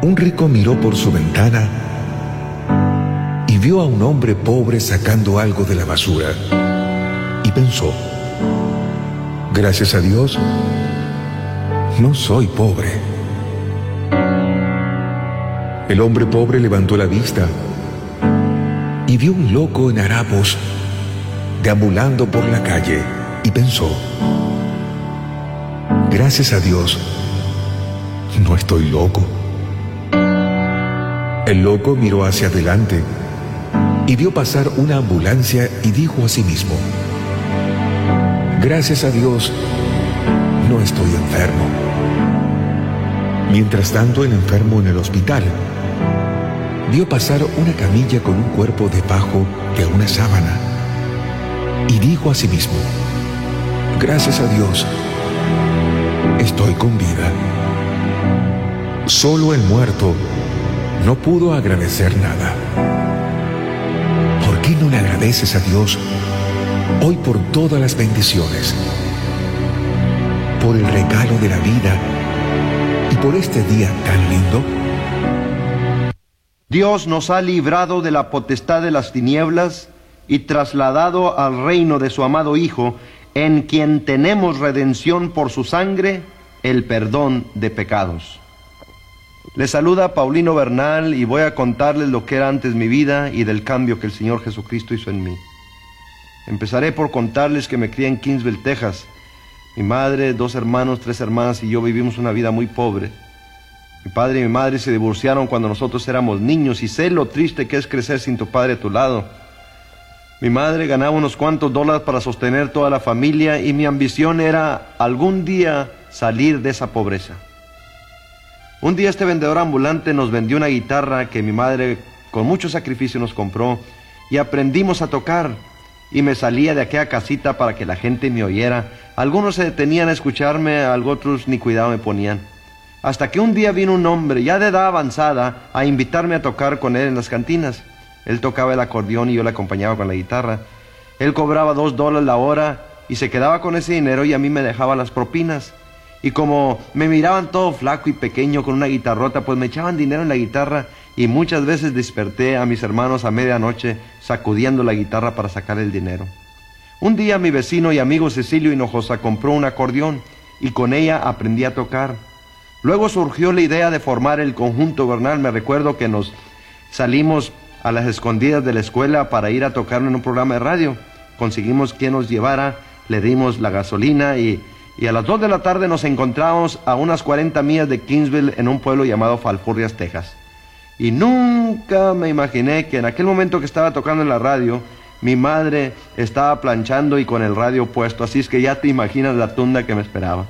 un rico miró por su ventana y vio a un hombre pobre sacando algo de la basura y pensó: gracias a Dios, no soy pobre. El hombre pobre levantó la vista y vio un loco en harapos deambulando por la calle y pensó: gracias a Dios, no estoy loco. El loco miró hacia adelante y vio pasar una ambulancia y dijo a sí mismo: gracias a Dios, no estoy enfermo. Mientras tanto, el enfermo en el hospital vio pasar una camilla con un cuerpo debajo de una sábana y dijo a sí mismo: gracias a Dios, estoy con vida. Solo el muerto no pudo agradecer nada. ¿Por qué no le agradeces a Dios hoy por todas las bendiciones, por el regalo de la vida y por este día tan lindo? Dios nos ha librado de la potestad de las tinieblas y trasladado al reino de su amado Hijo, en quien tenemos redención por su sangre, el perdón de pecados. Les saluda Paulino Bernal y voy a contarles lo que era antes mi vida y del cambio que el Señor Jesucristo hizo en mí. Empezaré por contarles que me crié en Kingsville, Texas. Mi madre, 2 hermanos, 3 hermanas y yo vivimos una vida muy pobre. Mi padre y mi madre se divorciaron cuando nosotros éramos niños y sé lo triste que es crecer sin tu padre a tu lado. Mi madre ganaba unos cuantos dólares para sostener toda la familia y mi ambición era algún día salir de esa pobreza. Un día este vendedor ambulante nos vendió una guitarra que mi madre con mucho sacrificio nos compró y aprendimos a tocar. Y me salía de aquella casita para que la gente me oyera. Algunos se detenían a escucharme, otros ni cuidado me ponían. Hasta que un día vino un hombre ya de edad avanzada a invitarme a tocar con él en las cantinas. Él tocaba el acordeón y yo le acompañaba con la guitarra. Él cobraba $2 la hora y se quedaba con ese dinero y a mí me dejaba las propinas. Y como me miraban todo flaco y pequeño con una guitarrota, pues me echaban dinero en la guitarra y muchas veces desperté a mis hermanos a medianoche sacudiendo la guitarra para sacar el dinero. Un día mi vecino y amigo Cecilio Hinojosa compró un acordeón y con ella aprendí a tocar. Luego surgió la idea de formar el Conjunto Bernal. Me recuerdo que nos salimos a las escondidas de la escuela para ir a tocarlo en un programa de radio. Conseguimos quien nos llevara, le dimos la gasolina y a las 2 de la tarde nos encontramos a unas 40 millas de Kingsville en un pueblo llamado Falfurrias, Texas. Y nunca me imaginé que en aquel momento que estaba tocando en la radio, mi madre estaba planchando y con el radio puesto, así es que ya te imaginas la tunda que me esperaba.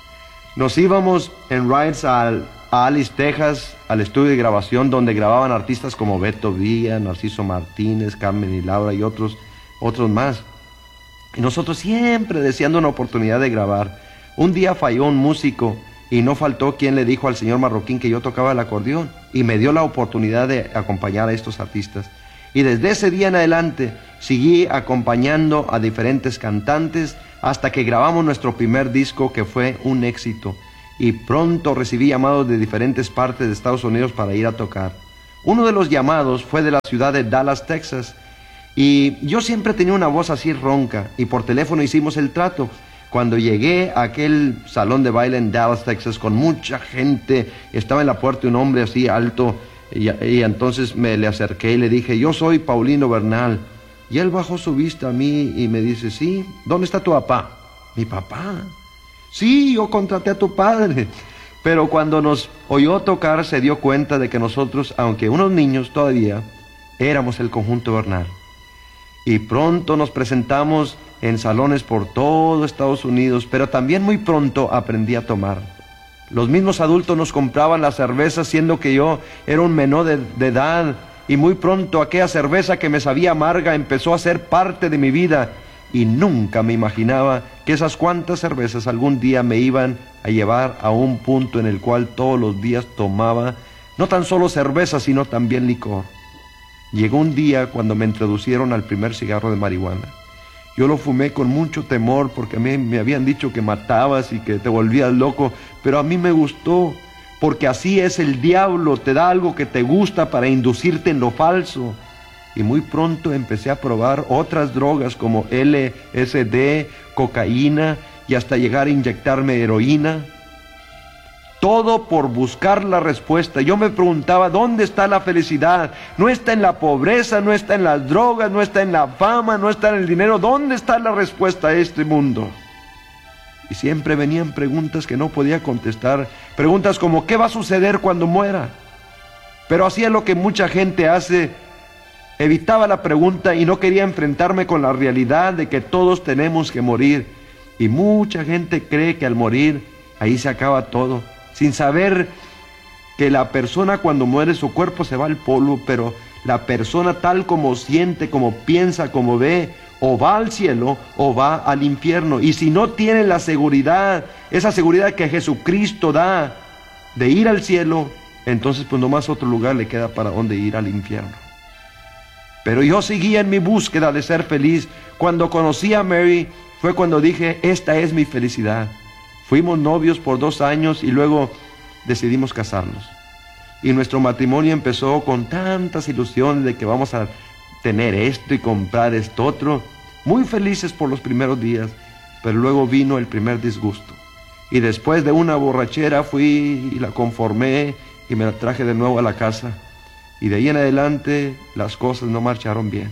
Nos íbamos en rides a Alice, Texas, al estudio de grabación donde grababan artistas como Beto Villa, Narciso Martínez, Carmen y Laura y otros más. Y nosotros siempre deseando una oportunidad de grabar. Un día falló un músico y no faltó quien le dijo al señor Marroquín que yo tocaba el acordeón y me dio la oportunidad de acompañar a estos artistas. Y desde ese día en adelante seguí acompañando a diferentes cantantes hasta que grabamos nuestro primer disco, que fue un éxito. Y pronto recibí llamados de diferentes partes de Estados Unidos para ir a tocar. Uno de los llamados fue de la ciudad de Dallas, Texas. Y yo siempre tenía una voz así ronca y por teléfono hicimos el trato. Cuando llegué a aquel salón de baile en Dallas, Texas, con mucha gente, estaba en la puerta un hombre así alto y entonces me le acerqué y le dije: yo soy Paulino Bernal. Y él bajó su vista a mí y me dice: sí, ¿dónde está tu papá? ¿Mi papá? Sí, yo contraté a tu padre. Pero cuando nos oyó tocar se dio cuenta de que nosotros, aunque unos niños todavía, éramos el Conjunto Bernal. Y pronto nos presentamos en salones por todo Estados Unidos, pero también muy pronto aprendí a tomar. Los mismos adultos nos compraban la cerveza, siendo que yo era un menor de edad, y muy pronto aquella cerveza que me sabía amarga empezó a ser parte de mi vida, y nunca me imaginaba que esas cuantas cervezas algún día me iban a llevar a un punto en el cual todos los días tomaba no tan solo cerveza, sino también licor. Llegó un día cuando me introducieron al primer cigarro de marihuana. Yo lo fumé con mucho temor porque a mí me habían dicho que matabas y que te volvías loco, pero a mí me gustó porque así es el diablo, te da algo que te gusta para inducirte en lo falso. Y muy pronto empecé a probar otras drogas como LSD, cocaína y hasta llegar a inyectarme heroína. Todo por buscar la respuesta. Yo me preguntaba, ¿dónde está la felicidad? No está en la pobreza, no está en las drogas, no está en la fama, no está en el dinero. ¿Dónde está la respuesta a este mundo? Y siempre venían preguntas que no podía contestar. Preguntas como, ¿qué va a suceder cuando muera? Pero hacía lo que mucha gente hace. Evitaba la pregunta y no quería enfrentarme con la realidad de que todos tenemos que morir. Y mucha gente cree que al morir, ahí se acaba todo, sin saber que la persona cuando muere su cuerpo se va al polvo, pero la persona tal como siente, como piensa, como ve, o va al cielo o va al infierno. Y si no tiene la seguridad, esa seguridad que Jesucristo da de ir al cielo, entonces pues nomás otro lugar le queda para donde ir, al infierno. Pero yo seguía en mi búsqueda de ser feliz. Cuando conocí a Mary fue cuando dije, esta es mi felicidad. Fuimos novios por 2 años y luego decidimos casarnos. Y nuestro matrimonio empezó con tantas ilusiones de que vamos a tener esto y comprar esto otro. Muy felices por los primeros días, pero luego vino el primer disgusto. Y después de una borrachera fui y la conformé y me la traje de nuevo a la casa. Y de ahí en adelante las cosas no marcharon bien.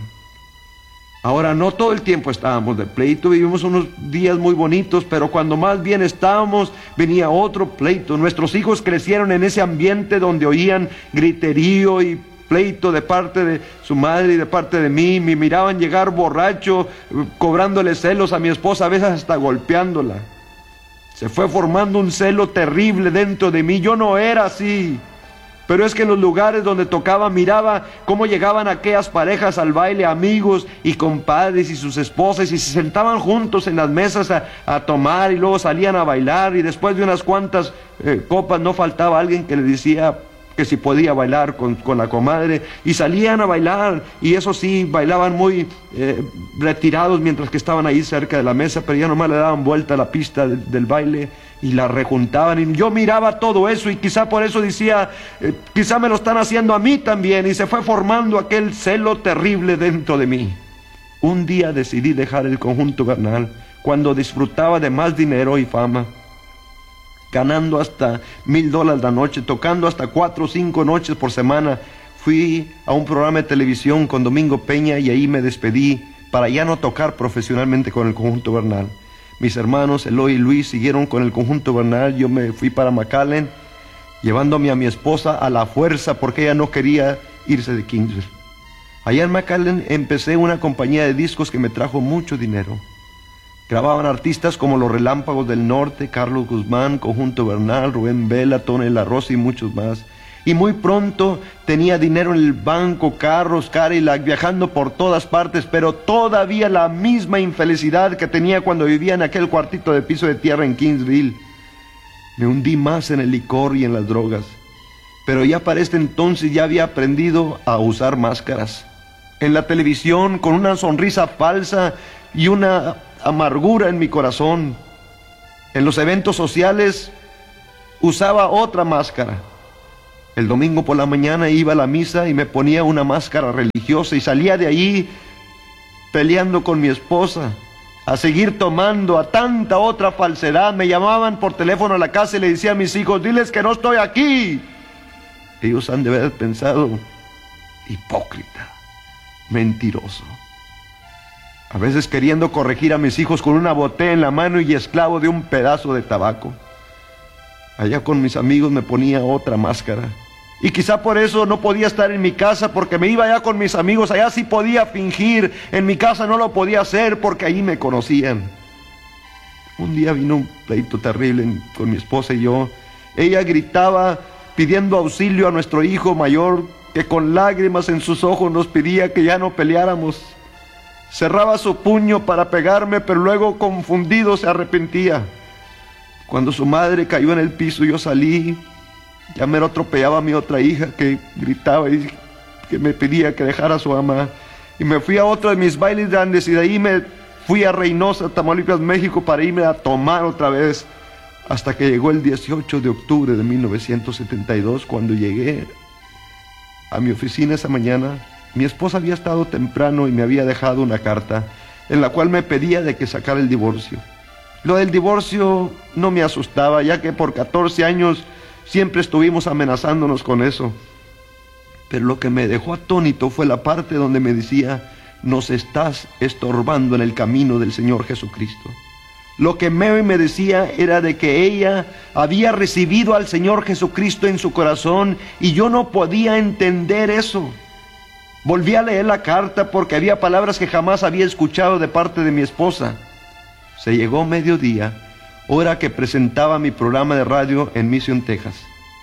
Ahora, no todo el tiempo estábamos de pleito, vivimos unos días muy bonitos, pero cuando más bien estábamos, venía otro pleito. Nuestros hijos crecieron en ese ambiente donde oían griterío y pleito de parte de su madre y de parte de mí. Me miraban llegar borracho, cobrándole celos a mi esposa, a veces hasta golpeándola. Se fue formando un celo terrible dentro de mí. Yo no era así. Pero es que en los lugares donde tocaba miraba cómo llegaban aquellas parejas al baile, amigos y compadres y sus esposas, y se sentaban juntos en las mesas a tomar y luego salían a bailar, y después de unas cuantas copas no faltaba alguien que le decía que si podía bailar con la comadre, y salían a bailar, y eso sí, bailaban muy retirados mientras que estaban ahí cerca de la mesa, pero ya nomás le daban vuelta a la pista del baile y la rejuntaban, y yo miraba todo eso, y quizá por eso decía, quizá me lo están haciendo a mí también, y se fue formando aquel celo terrible dentro de mí. Un día decidí dejar el conjunto Bernal, cuando disfrutaba de más dinero y fama, ganando hasta $1,000 la noche, tocando hasta 4 o 5 noches por semana. Fui a un programa de televisión con Domingo Peña y ahí me despedí para ya no tocar profesionalmente con el conjunto Bernal. Mis hermanos Eloy y Luis siguieron con el conjunto Bernal. Yo me fui para McAllen, llevándome a mi esposa a la fuerza porque ella no quería irse de Kingsville. Allá en McAllen empecé una compañía de discos que me trajo mucho dinero. Grababan artistas como Los Relámpagos del Norte, Carlos Guzmán, Conjunto Bernal, Rubén Vela, Tony La Rosa y muchos más. Y muy pronto tenía dinero en el banco, carros, Cadillac, viajando por todas partes, pero todavía la misma infelicidad que tenía cuando vivía en aquel cuartito de piso de tierra en Kingsville. Me hundí más en el licor y en las drogas, pero ya para este entonces ya había aprendido a usar máscaras. En la televisión, con una sonrisa falsa y una amargura en mi corazón. En los eventos sociales usaba otra máscara. El domingo por la mañana iba a la misa y me ponía una máscara religiosa y salía de ahí peleando con mi esposa, a seguir tomando, a tanta otra falsedad. Me llamaban por teléfono a la casa y le decía a mis hijos, diles que no estoy aquí. Ellos han de haber pensado, hipócrita, mentiroso. A veces queriendo corregir a mis hijos con una botella en la mano y esclavo de un pedazo de tabaco. Allá con mis amigos me ponía otra máscara. Y quizá por eso no podía estar en mi casa, porque me iba allá con mis amigos. Allá sí podía fingir, en mi casa no lo podía hacer porque ahí me conocían. Un día vino un pleito terrible con mi esposa y yo. Ella gritaba pidiendo auxilio a nuestro hijo mayor, que con lágrimas en sus ojos nos pedía que ya no peleáramos. Cerraba su puño para pegarme, pero luego confundido se arrepentía. Cuando su madre cayó en el piso, yo salí. Ya me atropellaba a mi otra hija que gritaba y que me pedía que dejara a su mamá. Y me fui a otro de mis bailes grandes y de ahí me fui a Reynosa, Tamaulipas, México, para irme a tomar otra vez. hasta que llegó el 18 de octubre de 1972, cuando llegué a mi oficina esa mañana. Mi esposa había estado temprano y me había dejado una carta en la cual me pedía de que sacara el divorcio. Lo del divorcio no me asustaba, ya que por 14 años siempre estuvimos amenazándonos con eso. Pero lo que me dejó atónito fue la parte donde me decía: nos estás estorbando en el camino del Señor Jesucristo. Lo que Mary me decía era de que ella había recibido al Señor Jesucristo en su corazón y yo no podía entender eso. Volví a leer la carta porque había palabras que jamás había escuchado de parte de mi esposa. Se llegó mediodía, hora que presentaba mi programa de radio en Mission, Texas.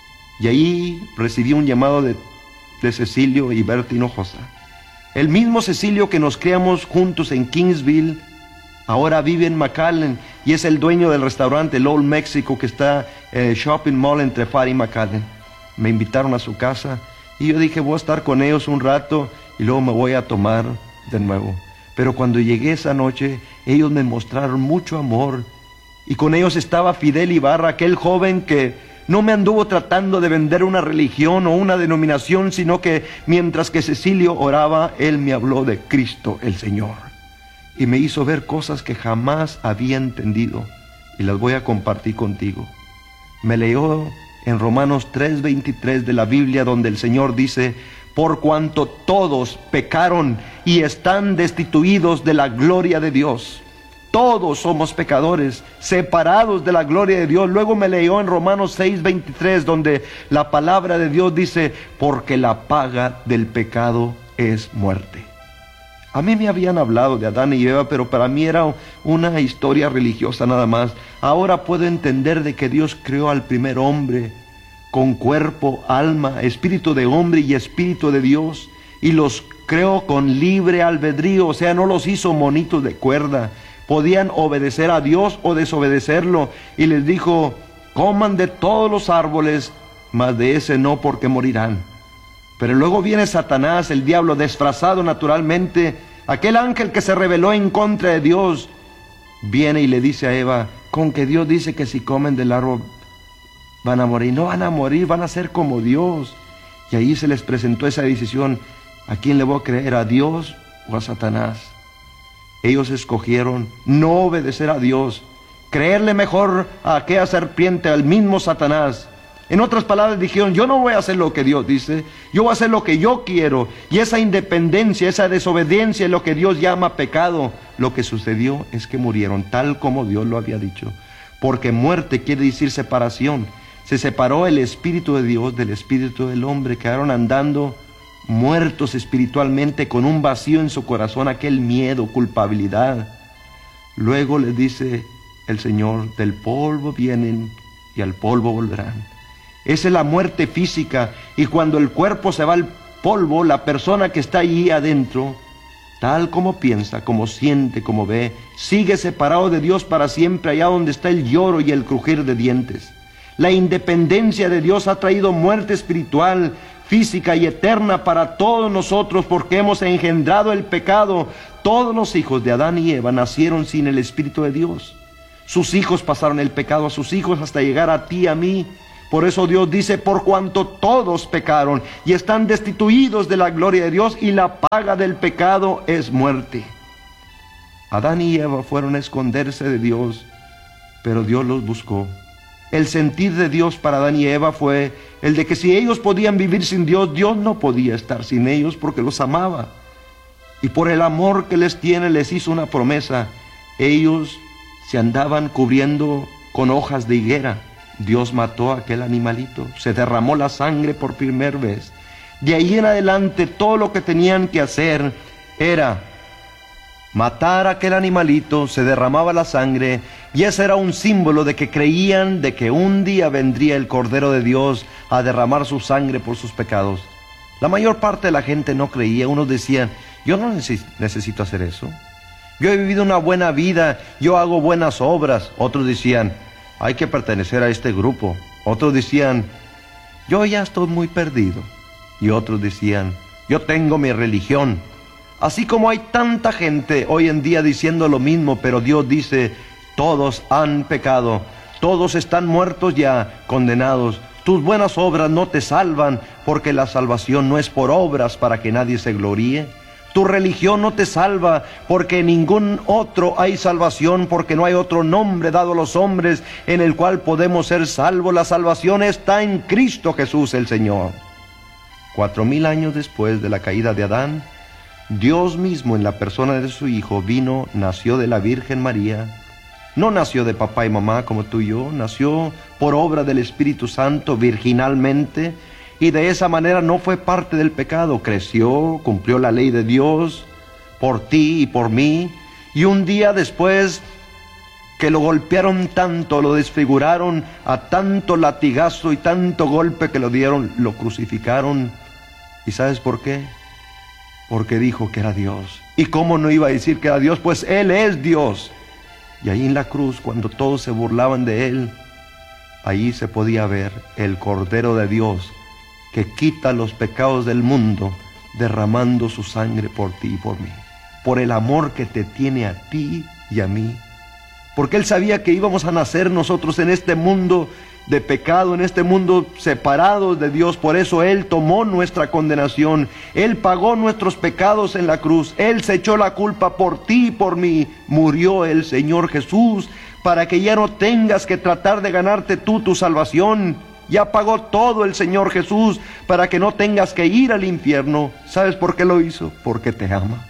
Y ahí recibí un llamado de Cecilio y Berta Hinojosa. El mismo Cecilio que nos criamos juntos en Kingsville, ahora vive en McAllen y es el dueño del restaurante el Old Mexico, que está en el shopping mall entre Far y McAllen. Me invitaron a su casa y yo dije: voy a estar con ellos un rato y luego me voy a tomar de nuevo. Pero cuando llegué esa noche, ellos me mostraron mucho amor. Y con ellos estaba Fidel Ibarra, aquel joven que no me anduvo tratando de vender una religión o una denominación, sino que mientras que Cecilio oraba, él me habló de Cristo el Señor. Y me hizo ver cosas que jamás había entendido. Y las voy a compartir contigo. Me leyó en Romanos 3:23 de la Biblia, donde el Señor dice: por cuanto todos pecaron y están destituidos de la gloria de Dios. Todos somos pecadores, separados de la gloria de Dios. Luego me leyó en Romanos 6:23, donde la palabra de Dios dice: porque la paga del pecado es muerte. A mí me habían hablado de Adán y Eva, pero para mí era una historia religiosa nada más. Ahora puedo entender de que Dios creó al primer hombre con cuerpo, alma, espíritu de hombre y espíritu de Dios, y los creó con libre albedrío, o sea, no los hizo monitos de cuerda. Podían obedecer a Dios o desobedecerlo, y les dijo: coman de todos los árboles, mas de ese no, porque morirán. Pero luego viene Satanás, el diablo, disfrazado naturalmente, aquel ángel que se rebeló en contra de Dios, viene y le dice a Eva: con que Dios dice que si comen del árbol van a morir. No van a morir, van a ser como Dios. Y ahí se les presentó esa decisión: ¿a quién le voy a creer, a Dios o a Satanás? Ellos escogieron no obedecer a Dios, creerle mejor a aquella serpiente, al mismo Satanás. En otras palabras, dijeron: yo no voy a hacer lo que Dios dice, yo voy a hacer lo que yo quiero. Y esa independencia, esa desobediencia es lo que Dios llama pecado. Lo que sucedió es que murieron tal como Dios lo había dicho, porque muerte quiere decir separación. Se separó el Espíritu de Dios del Espíritu del hombre. Quedaron andando muertos espiritualmente, con un vacío en su corazón, aquel miedo, culpabilidad. Luego les dice el Señor: del polvo vienen y al polvo volverán. Esa es la muerte física, y cuando el cuerpo se va al polvo, la persona que está allí adentro, tal como piensa, como siente, como ve, sigue separado de Dios para siempre, allá donde está el lloro y el crujir de dientes. La independencia de Dios ha traído muerte espiritual, física y eterna para todos nosotros, porque hemos engendrado el pecado. Todos los hijos de Adán y Eva nacieron sin el Espíritu de Dios. Sus hijos pasaron el pecado a sus hijos hasta llegar a ti y a mí. Por eso Dios dice: por cuanto todos pecaron y están destituidos de la gloria de Dios, y la paga del pecado es muerte. Adán y Eva fueron a esconderse de Dios, pero Dios los buscó. El sentir de Dios para Adán y Eva fue el de que si ellos podían vivir sin Dios, Dios no podía estar sin ellos, porque los amaba. Y por el amor que les tiene, les hizo una promesa. Ellos se andaban cubriendo con hojas de higuera. Dios mató a aquel animalito, se derramó la sangre por primera vez. De ahí en adelante, todo lo que tenían que hacer era matar a aquel animalito, se derramaba la sangre, y ese era un símbolo de que creían de que un día vendría el Cordero de Dios a derramar su sangre por sus pecados. La mayor parte de la gente no creía. Unos decían: yo no necesito hacer eso, yo he vivido una buena vida, yo hago buenas obras. Otros decían: hay que pertenecer a este grupo. Otros decían: yo ya estoy muy perdido. Y otros decían: yo tengo mi religión. Así como hay tanta gente hoy en día diciendo lo mismo, pero Dios dice: todos han pecado, Todos están muertos ya, condenados. Tus buenas obras no te salvan, porque la salvación no es por obras para que nadie se gloríe. Tu religión no te salva, porque en ningún otro hay salvación, porque no hay otro nombre dado a los hombres en el cual podemos ser salvos. La salvación está en Cristo Jesús el Señor. 4000 años después de la caída de Adán, Dios mismo en la persona de su Hijo vino, nació de la Virgen María. No nació de papá y mamá como tú y yo, nació por obra del Espíritu Santo virginalmente, y de esa manera no fue parte del pecado. Creció, cumplió la ley de Dios por ti y por mí, y un día después que lo golpearon tanto, lo desfiguraron a tanto latigazo y tanto golpe que lo dieron, lo crucificaron. ¿Y sabes por qué? Porque dijo que era Dios. ¿Y cómo no iba a decir que era Dios? Pues Él es Dios. Y ahí en la cruz, cuando todos se burlaban de Él, ahí se podía ver el Cordero de Dios que quita los pecados del mundo, derramando su sangre por ti y por mí, por el amor que te tiene a ti y a mí. Porque Él sabía que íbamos a nacer nosotros en este mundo de pecado, en este mundo separados de Dios. Por eso Él tomó nuestra condenación, Él pagó nuestros pecados en la cruz, Él se echó la culpa por ti y por mí. Murió el Señor Jesús para que ya no tengas que tratar de ganarte tú tu salvación. Ya pagó todo el Señor Jesús para que no tengas que ir al infierno. ¿Sabes por qué lo hizo? Porque te ama.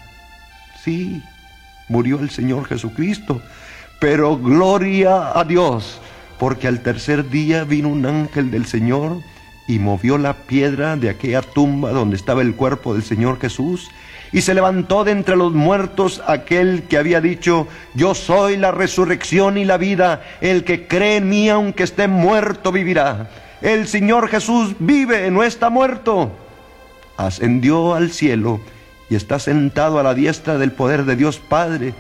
Sí, murió el Señor Jesucristo, pero gloria a Dios, porque al tercer día vino un ángel del Señor y movió la piedra de aquella tumba donde estaba el cuerpo del Señor Jesús, y se levantó de entre los muertos aquel que había dicho: yo soy la resurrección y la vida, el que cree en mí aunque esté muerto vivirá. El Señor Jesús vive, no está muerto. Ascendió al cielo y está sentado a la diestra del poder de Dios Padre.